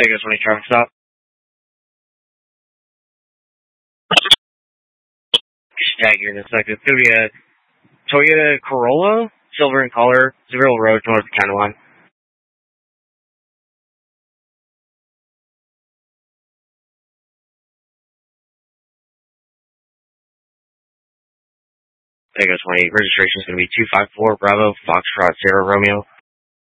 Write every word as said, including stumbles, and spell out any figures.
There goes twenty traffic stop. Tag here in a second. It's going to be a Toyota Corolla, silver in color, Seville Road, north of County Line. There goes twenty. Registration is going to be two five four Bravo Foxtrot Sierra Romeo.